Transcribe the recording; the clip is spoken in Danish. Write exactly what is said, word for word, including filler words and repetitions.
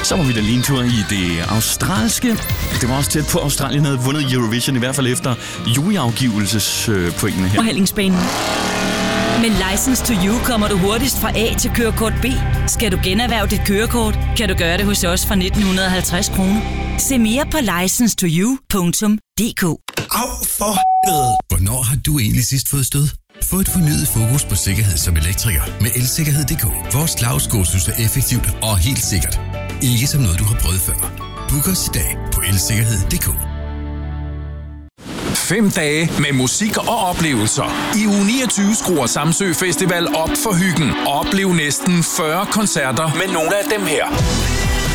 Så var vi da lige en tur i det australske. Det var også tæt på, Australien havde vundet Eurovision, i hvert fald efter juryafgivelsespointene her. Forhandlingsbanen. Med License to You kommer du hurtigst fra A til kørekort B. Skal du generhverve dit kørekort, kan du gøre det hos os fra nitten halvtreds kroner. Se mere på licence to you punktum d k. Au, for helvede. Hvornår har du egentlig sidst fået stød? Få et fornyet fokus på sikkerhed som elektriker med elsikkerhed punktum d k. Vores cloud-kursus er effektivt og helt sikkert. Ikke som noget, du har prøvet før. Book os i dag på elsikkerhed punktum d k. Fem dage med musik og oplevelser. I uge niogtyve skruer Samsø Festival op for hyggen. Oplev næsten fyrre koncerter med nogle af dem her.